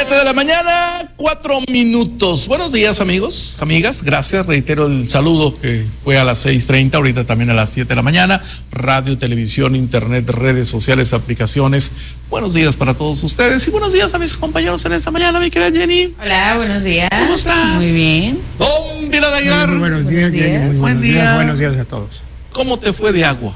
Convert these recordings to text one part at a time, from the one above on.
7 de la mañana, 4 minutos. Buenos días, amigos, amigas. Gracias. Reitero el saludo que fue a las 6:30, ahorita también a las 7 de la mañana. Radio, televisión, internet, redes sociales, aplicaciones. Buenos días para todos ustedes y buenos días a mis compañeros en esta mañana, mi querida Jenny. Hola, buenos días. ¿Cómo estás? Muy bien. Don Pilar Aguilar. Muy buenos días, Jenny. Muy Buen día. buenos días a todos. ¿Cómo te fue de agua?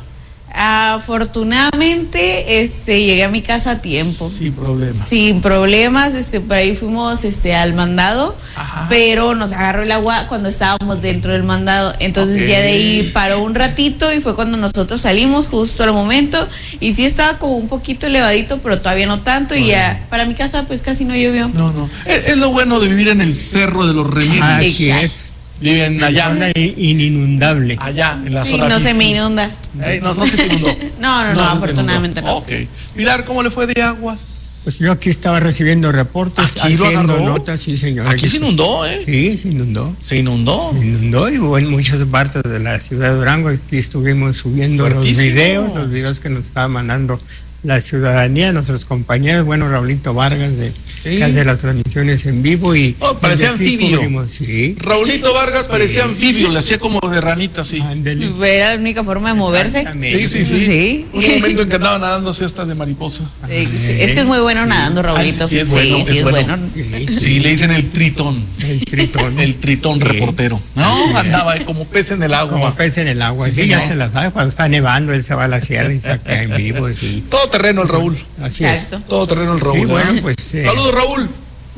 Afortunadamente, llegué a mi casa a tiempo. Sin problemas. Sin problemas, por ahí fuimos, al mandado, Ajá. pero nos agarró el agua cuando estábamos dentro del mandado. Entonces Ok. ya de ahí paró un ratito y fue cuando nosotros salimos justo al momento. Y sí estaba como un poquito elevadito, pero todavía no tanto. Y ya para mi casa pues casi no llovió. No. Es lo bueno de vivir en el Cerro de los Remedios. Así Exacto. es. Viven allá. Zona inundable. Allá, en la Sí, zona. no se me fifí. inunda. No se te inundó. No, afortunadamente no. Ok. Pilar, ¿cómo le fue de aguas? Pues yo aquí estaba recibiendo reportes, ¿Aquí lo haciendo agarró? notas, sí, señor. Aquí se inundó, ¿eh? Sí, se inundó. Se inundó. Se inundó y hubo en muchas partes de la ciudad de Durango. Aquí estuvimos subiendo Fuertísimo. los videos que nos estaba mandando la ciudadanía, nuestros compañeros, Raulito Vargas, Sí. que hace las transmisiones en vivo y... Oh, parecía desde aquí anfibio. cubrimos, sí. Raulito Vargas parecía anfibio, le hacía como de ranita así. Ándele. Era la única forma de moverse. Exactamente. Sí. Sí. Un momento en que andaba nadando así hasta de mariposa. Es que es muy bueno nadando, Raulito. Sí, es bueno, sí, es bueno. Sí, Sí, le dicen el tritón. El tritón. El tritón Sí. reportero. No, andaba ahí como pez en el agua. Como pez en el agua. Sí, Sí, ya señor. se la sabe. Cuando está nevando, él se va a la sierra y saca en vivo. Sí. Todo terreno el Raúl. Así es. Exacto. Todo terreno el Raúl. Sí, bueno, ¿verdad? pues, Saludos, Raúl.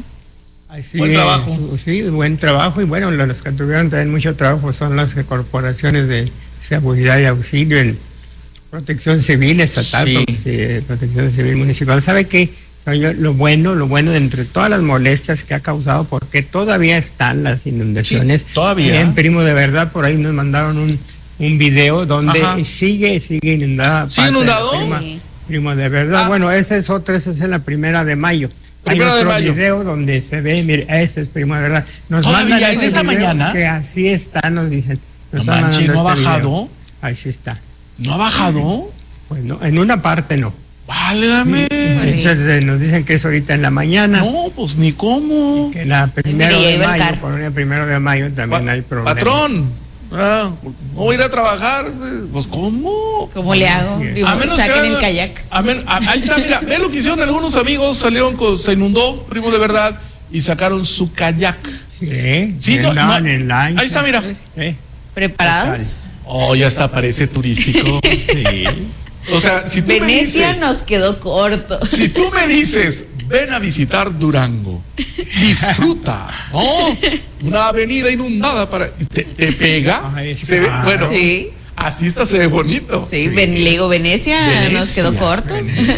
Así Buen es, trabajo. Sí, buen trabajo. Y bueno, los que tuvieron también mucho trabajo son las corporaciones de seguridad y auxilio, en protección civil estatal, Sí. protección civil municipal. ¿Sabe qué? Lo bueno de entre todas las molestias que ha causado, porque todavía están las inundaciones. Sí, todavía. En Primo de Verdad, por ahí nos mandaron un video donde Ajá. sigue inundada. ¿Sigue parte de inundado? Sí. Primo de Verdad. Ah. Bueno, esa es en la 1 de mayo. Primera Hay de otro mayo. video donde se ve, mire, este es Primo de Verdad. Nos ¿Todavía mandan es ese esta video mañana? que así está, nos dicen. Nos No están manches, mandando ¿no ha este bajado? video. Así está. ¿No ha bajado? Pues no, en una parte no. Válgame. Entonces, nos dicen que es ahorita en la mañana. No, pues ni cómo. Que la Mire, 1 ya de iba el mayo, carro. por el 1 de mayo también hay problemas. Patrón. No voy a ir a trabajar. Pues ¿cómo? ¿Cómo le hago? Así es. Digo, A menos que saquen el haga- kayak. Ahí está, mira, ve lo que hicieron algunos amigos, se inundó, Primo de Verdad, y sacaron su kayak. Sí, Sí, andaban en lancha. ahí está, mira. ¿Preparados? Oh, ya está, parece turístico. Sí. O sea, si tú Venecia me dices, nos quedó corto. si tú me dices, ven a visitar Durango, disfruta, ¿no? Una avenida inundada te pega, Ay, se ve, claro. bueno, Sí. así está, se ve bonito. Sí, le digo, Venecia nos Venecia, quedó corto.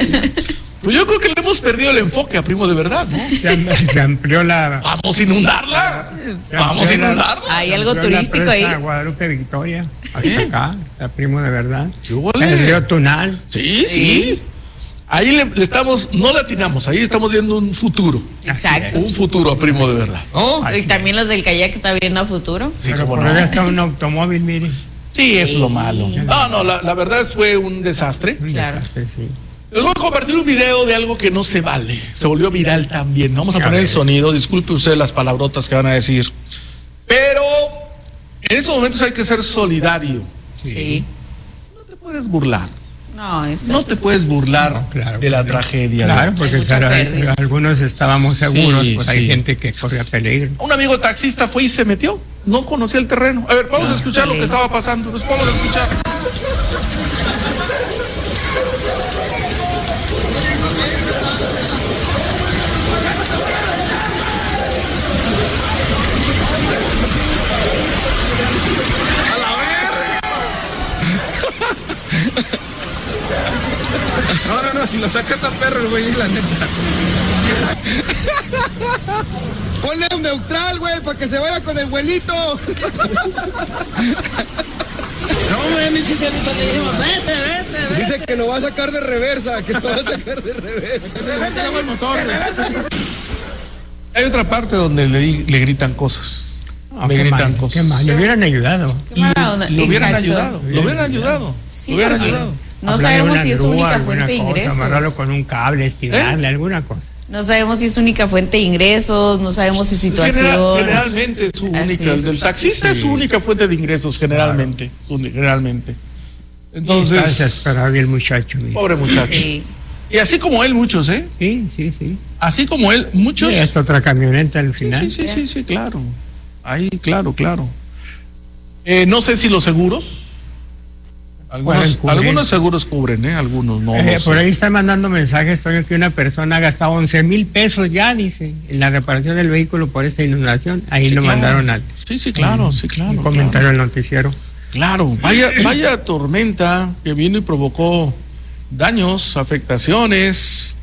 Pues yo creo que le hemos perdido el enfoque a Primo de Verdad, ¿no? Se amplió la... Vamos a inundarla. Vamos a inundarla. Hay algo amplió la turístico presa ahí. Guadalupe Victoria, hasta acá, está Primo de Verdad. ¿Qué huele? El río Tunal. Sí. Ahí le estamos, no latinamos, ahí estamos viendo un futuro. Exacto. Un futuro a Primo de Verdad, ¿no? Y también los del kayak que está viendo a futuro. Sí, Pero cómo por no. allá está un automóvil, mire. Sí, eso es lo malo. No, la verdad fue un desastre. Claro. Sí. Les voy a compartir un video de algo que no se vale. Se volvió viral también. Vamos a A poner el ver. sonido. Disculpe usted las palabrotas que van a decir. Pero en esos momentos hay que ser solidario. Sí. No te puedes burlar. No, eso. No te puedes burlar No, claro, de la claro. tragedia. Claro, porque mucha pérdida. algunos estábamos seguros, Sí, pues sí. hay gente que corre a peligro. Un amigo taxista fue y se metió. No conocía el terreno. A ver, vamos a escuchar lo que estaba pasando. Pues vamos a escuchar. No, si lo saca esta perro el güey, la neta. Ponle un neutral, güey, para que se vaya con el vuelito. No, güey, mi chicharito le dijimos, vete. Dice que lo va a sacar de reversa, que lo va a sacar de reversa. Vete luego el motor. Hay otra parte donde le gritan cosas. Ah, Le qué gritan mal, cosas. qué mal, le hubieran ayudado. Qué mala onda. Lo hubieran Exacto. ayudado. Lo hubieran ayudado. Sí, Lo hubieran porque ayudado. No Hablarle sabemos una si es grúa, única alguna fuente de cosa, ingresos. amarrarlo con un cable, estirarle, alguna cosa. No sabemos si es única fuente de ingresos, no sabemos si situación. Generalmente es su Así única, el es. del taxista es su única fuente de ingresos, generalmente. Generalmente. Está Entonces, desesperado el muchacho. Mira. pobre muchacho. Sí. Y así como él, muchos, ¿eh? Sí. Así como él, muchos. Sí, es otra camioneta al Sí, final. sí, claro. Ahí, claro. No sé si los seguros. Algunos seguros cubren, algunos no. Por ahí están mandando mensajes, Toño, que una persona ha gastado 11,000 pesos ya, dice, en la reparación del vehículo por esta inundación. Ahí Sí, lo claro. mandaron al Sí, claro. un comentario al noticiero. Claro, vaya tormenta que vino y provocó daños, afectaciones,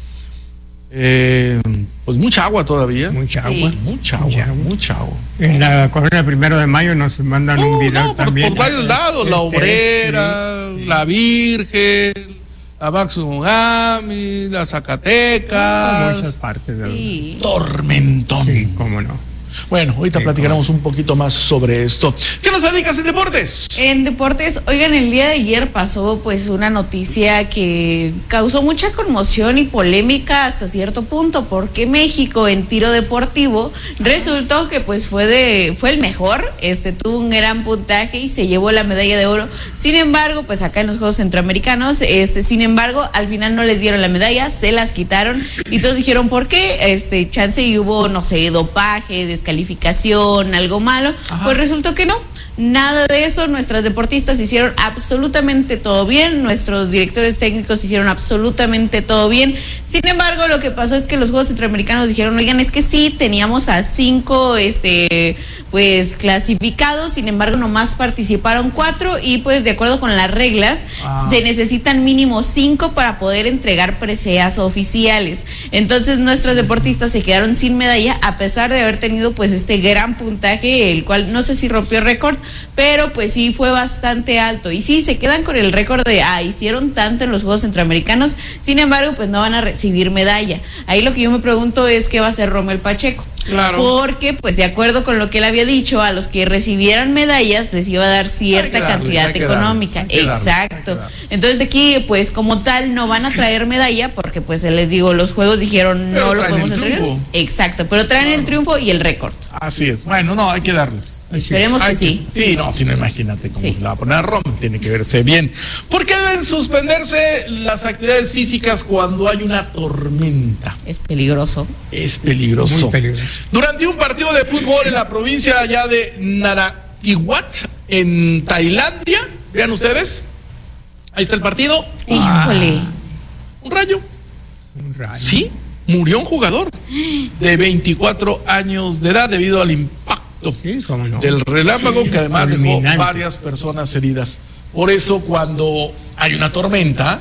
pues mucha agua todavía. Mucha Sí. agua. Mucha agua. En la colonia 1 de Mayo nos mandan un video también. Por varios lados, la Obrera, sí. la Virgen, la Máximo Gami, la Zacatecas. Muchas partes del Sí. Tormentón. Sí, cómo no. Bueno, ahorita platicaremos un poquito más sobre esto. ¿Qué nos platicas en deportes? En deportes, oigan, el día de ayer pasó pues una noticia que causó mucha conmoción y polémica hasta cierto punto, porque México en tiro deportivo resultó que pues fue el mejor, tuvo un gran puntaje y se llevó la medalla de oro. Sin embargo, pues acá en los Juegos Centroamericanos, sin embargo, al final no les dieron la medalla, se las quitaron y todos dijeron, ¿por qué? Chance y hubo, no sé, dopaje, descalificación, algo malo. Ajá. Pues resultó que no. Nada de eso, nuestras deportistas hicieron absolutamente todo bien, nuestros directores técnicos hicieron absolutamente todo bien. Sin embargo, lo que pasó es que los Juegos Centroamericanos dijeron, oigan, es que sí, teníamos a 5 pues clasificados, sin embargo nomás participaron 4 y pues de acuerdo con las reglas se necesitan mínimo 5 para poder entregar preseas oficiales. Entonces nuestros deportistas se quedaron sin medalla a pesar de haber tenido pues este gran puntaje, el cual no sé si rompió récord, pero pues sí fue bastante alto y sí, se quedan con el récord de, hicieron tanto en los Juegos Centroamericanos, sin embargo pues no van a recibir medalla. Ahí lo que yo me pregunto es qué va a hacer Rommel Pacheco. Claro. Porque, pues, de acuerdo con lo que él había dicho, a los que recibieran medallas les iba a dar cierta cantidad económica. Exacto. Entonces aquí, pues, como tal, no van a traer medalla porque, pues, les digo, los juegos dijeron Pero no lo traen podemos el entregar. triunfo. Exacto, pero traen el triunfo y el récord. Así es. Bueno, no, hay que darles. Esperemos que sí. Sí, no, si no, imagínate cómo Sí. se la va a poner a Roma, tiene que verse bien. ¿Por qué deben suspenderse las actividades físicas cuando hay una tormenta? Es peligroso. Es peligroso. Muy peligroso. Durante un partido de fútbol en la provincia allá de Narathiwat, en Tailandia, vean ustedes, ahí está el partido. Híjole. Un rayo. Un rayo. Sí, murió un jugador de 24 años de edad debido al impacto Sí, cómo no. del relámpago que además dejó Fulminante. varias personas heridas. Por eso cuando hay una tormenta,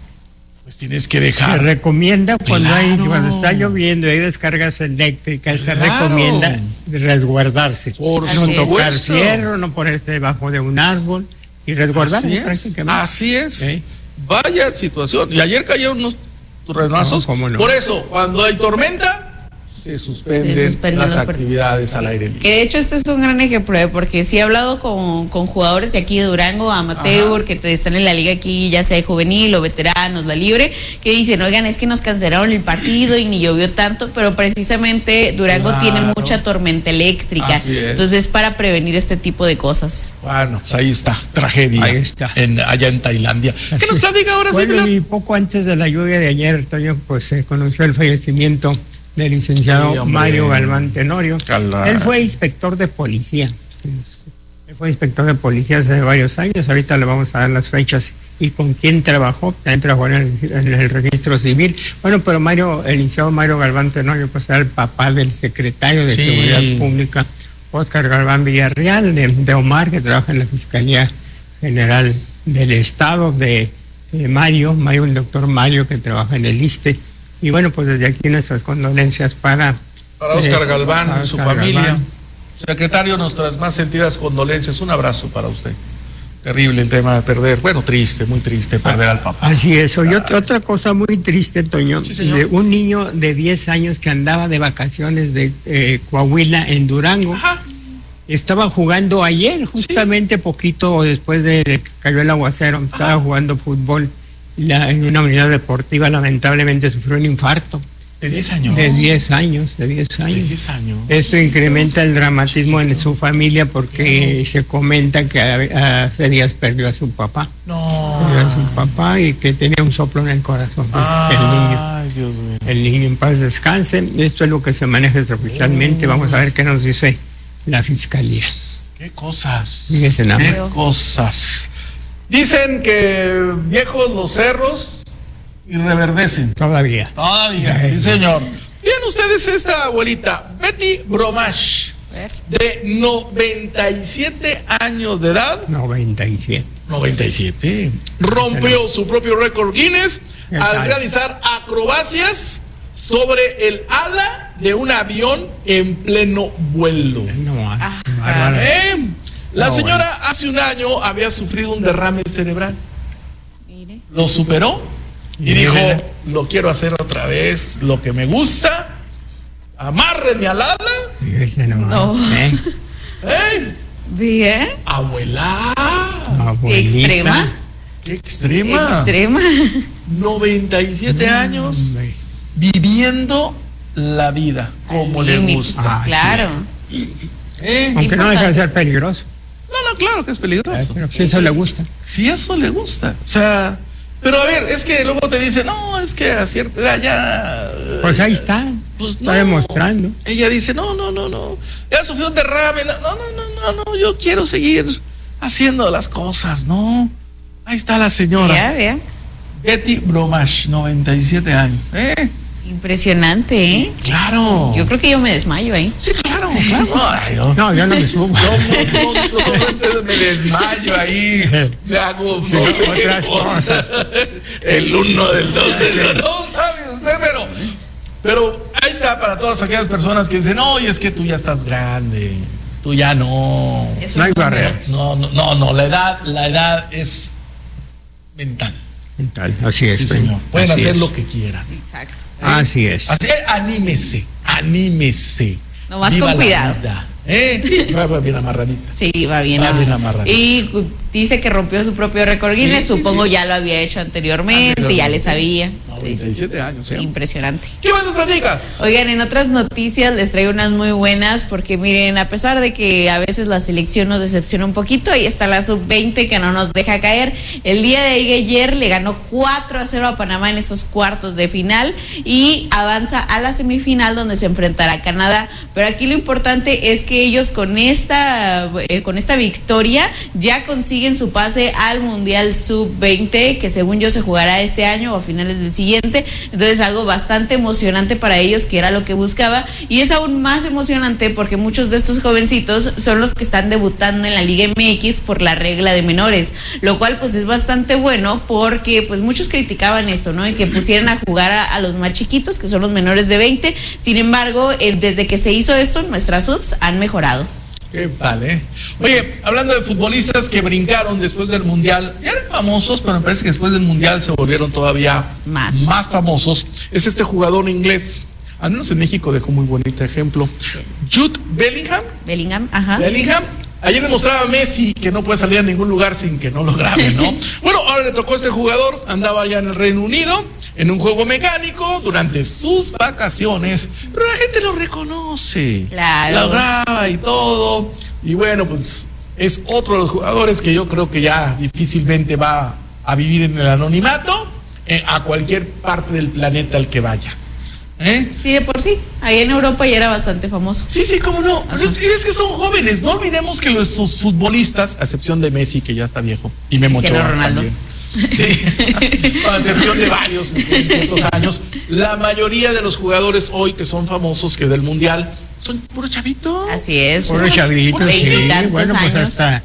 pues tienes que Se dejar. recomienda cuando Claro. cuando está lloviendo y hay descargas eléctricas, se Claro. recomienda resguardarse. Por no supuesto. tocar fierro, no ponerse debajo de un árbol y resguardarse Así es. prácticamente. Así es. ¿Eh? Vaya situación. Y ayer cayeron unos torrenazos. No, ¿cómo no? Por eso, cuando hay tormenta, se suspenden suspenden las los actividades al aire libre. Que de hecho este es un gran ejemplo, porque sí he hablado con jugadores de aquí de Durango, amateur, Ajá. que están en la liga aquí, ya sea juvenil o veteranos, la libre, que dicen, oigan, es que nos cancelaron el partido y ni llovió tanto, pero precisamente Durango Claro. tiene mucha tormenta eléctrica, Así es. entonces para prevenir este tipo de cosas. Bueno, pues ahí está, tragedia. Ahí está. Allá en Tailandia. ¿Qué nos platica ahora, Bueno, señor? y poco antes de la lluvia de ayer, Toño, pues se conoció el fallecimiento del licenciado Sí, hombre. Mario Galván Tenorio. Caray. Él fue inspector de policía. Él fue inspector de policía hace varios años. Ahorita le vamos a dar las fechas y con quién trabajó. También trabajó en el registro civil. Bueno, pero el licenciado Mario Galván Tenorio, pues era el papá del secretario de Sí. Seguridad Pública, Óscar Galván Villarreal, de Omar, que trabaja en la Fiscalía General del Estado, de Mario, el doctor Mario, que trabaja en el ISSSTE. Y bueno, pues desde aquí nuestras condolencias para Óscar Galván para y su Óscar familia. Galván. Secretario, nuestras más sentidas condolencias. Un abrazo para usted. Terrible el tema de perder. Bueno, triste, muy triste perder al papá. Así es. Y otra cosa muy triste, Toño, Sí, señor. de un niño de 10 años que andaba de vacaciones de Coahuila en Durango. Ajá. Estaba jugando ayer, justamente poquito después de que cayó el aguacero, estaba jugando fútbol en una unidad deportiva lamentablemente sufrió un infarto. ¿De 10 años? De 10 años. De 10 años. Esto incrementa el dramatismo en su familia porque se comenta que hace días perdió a su papá. Perdió a su papá y que tenía un soplo en el corazón. El niño. Dios mío. El niño en paz descanse. Esto es lo que se maneja extraoficialmente. Vamos a ver qué nos dice la fiscalía. ¿Qué cosas? Fíjese nada. ¿Qué cosas? Dicen que viejos los cerros y reverdecen. Todavía. Sí, señor. Vean ustedes esta abuelita, Betty Bromash, de 97 años de edad. 97. Rompió su propio récord Guinness al realizar acrobacias sobre el ala de un avión en pleno vuelo. La señora hace un año había sufrido un derrame cerebral. Mire. Lo superó. Y dijo, lo quiero hacer otra vez, lo que me gusta, amárrenme al ala. No. Bien. Abuela. Qué extrema. Qué extrema. 97 años viviendo la vida como le gusta. Claro. Aunque no deja de ser peligroso. No, claro que es peligroso. Pero si eso le gusta. Si eso le gusta. O sea... Pero a ver, es que luego te dicen, no, es que a cierta edad ya... Pues ahí está, pues está demostrando. Ella dice, no, ya sufrió un derrame, no, yo quiero seguir haciendo las cosas, ¿no? Ahí está la señora. Vea. Betty Bromash, 97 años, Impresionante, ¿eh? Claro. Yo creo que yo me desmayo ahí. Sí, claro. Ay, no, yo no me subo. Yo me desmayo ahí. Me hago otras cosas. El 1 del 2 del 2. No sabe usted, pero ahí está para todas aquellas personas que dicen, oye, es que tú ya estás grande. Tú ya no. No hay barreras. No, la edad es mental. Así es. Sí, señor. Pueden hacer lo que quieran. Exacto. Así es. Así es, anímese. Nomás con cuidado. Sí, va bien amarradita. Sí, va bien amarradita. Y dice que rompió su propio récord Guinness, supongo ya lo había hecho anteriormente, ya le sabía. 97 años, ¿sí? Impresionante. ¿Qué más nos platicas? Oigan, en otras noticias les traigo unas muy buenas, porque miren, a pesar de que a veces la selección nos decepciona un poquito, ahí está la sub-20 que no nos deja caer. El día de ayer le ganó 4-0 a Panamá en estos cuartos de final y avanza a la semifinal donde se enfrentará a Canadá. Pero aquí lo importante es que ellos con esta victoria ya consiguen su pase al Mundial Sub-20, que según yo se jugará este año o a finales del siguiente. Entonces algo bastante emocionante para ellos, que era lo que buscaba, y es aún más emocionante porque muchos de estos jovencitos son los que están debutando en la Liga MX por la regla de menores, lo cual pues es bastante bueno porque pues muchos criticaban esto, ¿no? Y que pusieran a jugar a los más chiquitos, que son los menores de 20. Sin embargo, desde que se hizo esto, nuestras subs han mejorado. ¿Qué tal, Oye, hablando de futbolistas que brincaron después del Mundial, ya eran famosos, pero me parece que después del Mundial se volvieron todavía más famosos. Es este jugador inglés, al menos en México dejó muy bonito ejemplo. Jude Bellingham. Bellingham. Ayer le mostraba a Messi que no puede salir a ningún lugar sin que no lo graben, ¿no? Bueno, ahora le tocó a ese jugador, andaba allá en el Reino Unido, en un juego mecánico durante sus vacaciones, pero la gente lo reconoce, claro, lo graba y todo, y bueno, pues es otro de los jugadores que yo creo que ya difícilmente va a vivir en el anonimato a cualquier parte del planeta al que vaya. Sí, de por sí, ahí en Europa ya era bastante famoso. Sí, cómo no. Es que son jóvenes, no olvidemos que nuestros futbolistas, a excepción de Messi, que ya está viejo, y Memo Ochoa también. Sí, a excepción de varios en ciertos años, la mayoría de los jugadores hoy que son famosos, que del Mundial, son puros chavitos. Así es. Puros chavitos, sí. Bueno, pues hasta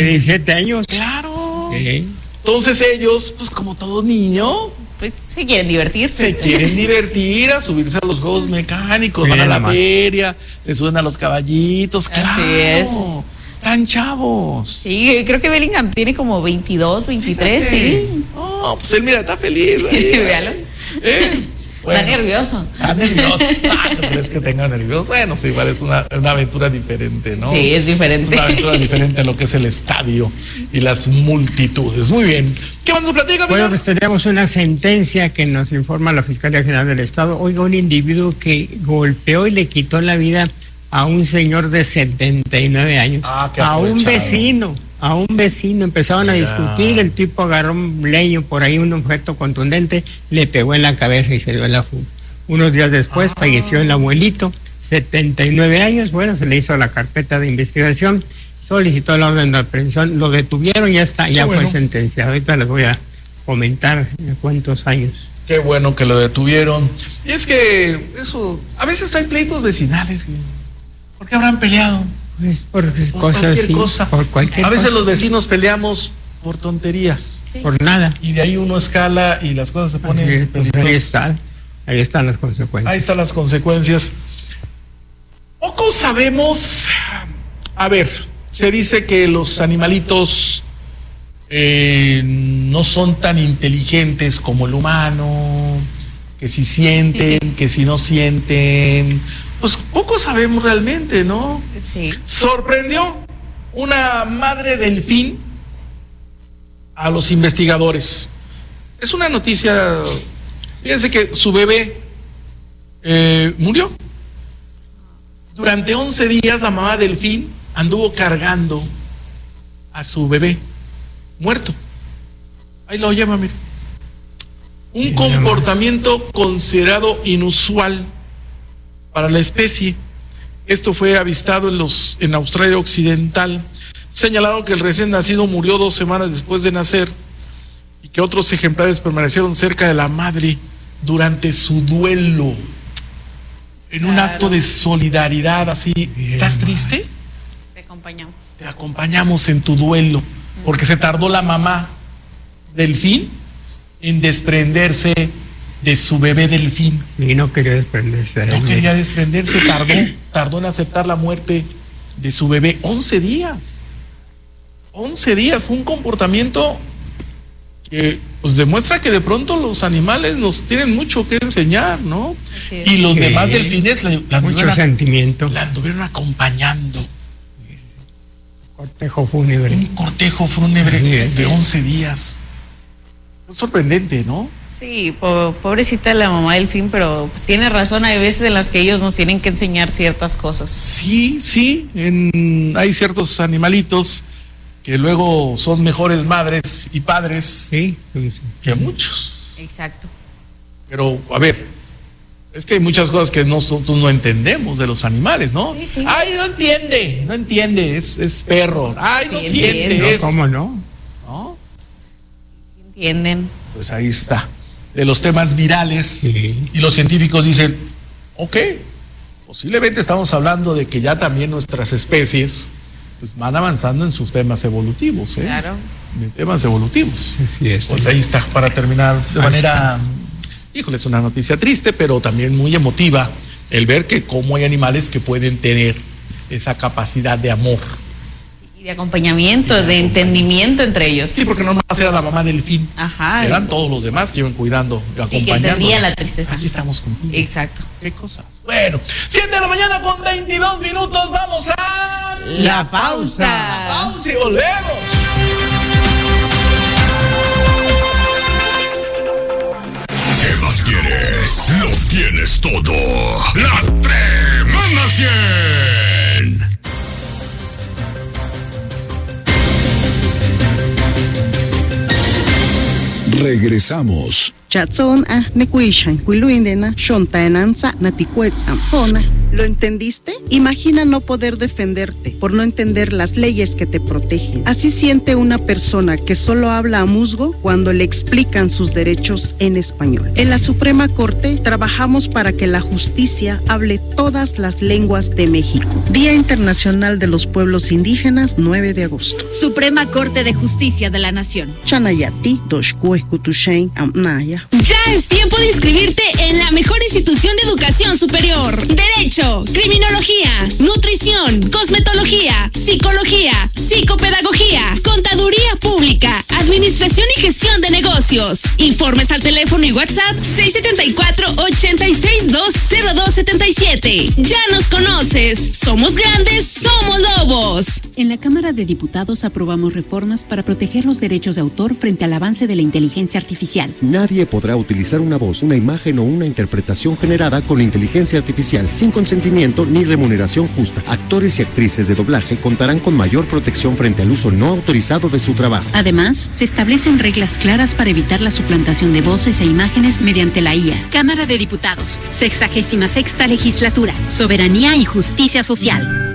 17 años. Claro. Sí. Entonces ellos, pues como todo niño, pues se quieren divertir. Se quieren divertir, a subirse a los juegos mecánicos, van a la feria, se suben a los caballitos, claro. Así es. Tan chavos. Sí, creo que Bellingham tiene como 22, 23, Fíjate. sí. Oh, pues él, mira, está feliz. Véalo. Está nervioso. Está nervioso. ¿No crees que tenga nervioso? Bueno, sí, igual es una aventura diferente, ¿no? Sí, es diferente. Una aventura diferente a lo que es el estadio y las multitudes. Muy bien. ¿Qué más nos platica, amigo? Bueno, pues tenemos una sentencia que nos informa la Fiscalía General del Estado. Oiga, un individuo que golpeó y le quitó la vida a un señor de 79 años. A un vecino. Empezaron a discutir, el tipo agarró un leño por ahí, un objeto contundente, le pegó en la cabeza y se dio en la fuga. Unos días después falleció el abuelito, 79 años, bueno, se le hizo la carpeta de investigación, solicitó la orden de aprehensión, lo detuvieron, ya está, ya fue sentenciado. Ahorita les voy a comentar cuántos años. Qué bueno que lo detuvieron. Y es que eso, a veces hay pleitos vecinales. ¿Por qué habrán peleado? Pues por cosas cualquier así, cosa. por cualquier A veces cosa. los vecinos peleamos por tonterías. Sí. Por nada. Y de ahí uno escala y las cosas se ponen Pues peligrosas. ahí están las consecuencias. Ahí están las consecuencias. Poco sabemos. A ver, se dice que los animalitos no son tan inteligentes como el humano, que si sienten, que si no sienten. Pues poco sabemos realmente, ¿no? Sí. Sorprendió una madre delfín a los investigadores. Es una noticia. Fíjense que su bebé murió. Durante 11 días la mamá delfín anduvo cargando a su bebé muerto. Ahí lo lleva, mira. Un comportamiento considerado inusual para la especie. Esto fue avistado en Australia Occidental. Señalaron que el recién nacido murió 2 semanas después de nacer y que otros ejemplares permanecieron cerca de la madre durante su duelo. En un acto de solidaridad, así. ¿Estás triste? Te acompañamos. Te acompañamos en tu duelo, porque se tardó la mamá delfín en desprenderse de su bebé delfín. Y no quería desprenderse. No quería desprenderse, tardó en aceptar la muerte de su bebé. 11 días. 11 días, un comportamiento que pues demuestra que de pronto los animales nos tienen mucho que enseñar, ¿no? Y los demás delfines mucho sentimiento. la anduvieron acompañando. Cortejo fúnebre. Un cortejo fúnebre de 11 días. Es sorprendente, ¿no? Sí, pobrecita la mamá delfín, pero pues tiene razón, hay veces en las que ellos nos tienen que enseñar ciertas cosas. Sí, hay ciertos animalitos que luego son mejores madres y padres que muchos. Exacto. Pero, a ver, es que hay muchas cosas que nosotros no entendemos de los animales, ¿no? Sí. Ay, no entiende, es perro. Ay, no Sí, siente, entiendo. es... ¿Cómo no? ¿No? ¿Entienden? Pues ahí está. De los temas virales, Sí. y los científicos dicen, ok, posiblemente estamos hablando de que ya también nuestras especies pues van avanzando en sus temas evolutivos, ¿eh? Claro. En temas evolutivos. Así es. Pues ahí está, para terminar de manera, híjole, es una noticia triste, pero también muy emotiva, el ver que cómo hay animales que pueden tener esa capacidad de amor. Y de acompañamiento, de entendimiento entre ellos. Sí, porque no más era la mamá delfín. Ajá. Eran todos los demás que iban cuidando y Sí, que acompañando. entendía la tristeza. Aquí estamos contigo. Exacto. ¿Qué cosas? Bueno, 7 de la mañana con 22 minutos, vamos a La pausa. La pausa y volvemos. ¿Qué más quieres? Lo tienes todo. La Tremenda 100. Regresamos. Chatson nekuishan huiluindena shontaenanza natikuetzam hona. ¿Lo entendiste? Imagina no poder defenderte por no entender las leyes que te protegen. Así siente una persona que solo habla a musgo cuando le explican sus derechos en español. En la Suprema Corte trabajamos para que la justicia hable todas las lenguas de México. Día Internacional de los Pueblos Indígenas, 9 de agosto. Suprema Corte de Justicia de la Nación. Chanayati, Doshkue, Kutushain, Amnaya. Ya es tiempo de inscribirte en la mejor institución de educación superior. Derecho, criminología, nutrición, cosmetología, psicología, psicopedagogía, contaduría pública, administración y gestión de negocios. Negocios. Informes al teléfono y WhatsApp 674-8620277. Ya nos conoces. Somos grandes, somos lobos. En la Cámara de Diputados aprobamos reformas para proteger los derechos de autor frente al avance de la inteligencia artificial. Nadie podrá utilizar una voz, una imagen o una interpretación generada con inteligencia artificial sin consentimiento ni remuneración justa. Actores y actrices de doblaje contarán con mayor protección frente al uso no autorizado de su trabajo. Además, se establecen reglas claras para evitar la suplantación de voces e imágenes mediante la IA. Cámara de Diputados, 66ª Legislatura, Soberanía y Justicia Social.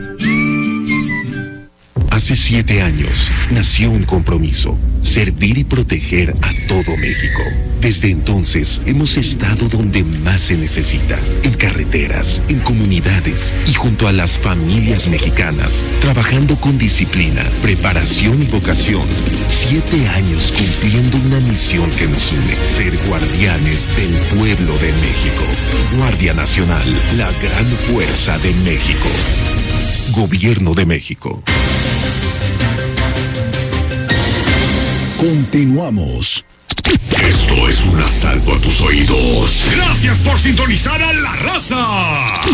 Hace 7 años nació un compromiso: servir y proteger a todo México. Desde entonces hemos estado donde más se necesita, en carreteras, en comunidades y junto a las familias mexicanas, trabajando con disciplina, preparación y vocación. 7 años cumpliendo una misión que nos une: ser guardianes del pueblo de México. Guardia Nacional, la gran fuerza de México. Gobierno de México. Continuamos. Esto es un asalto a tus oídos. Gracias por sintonizar a La Raza.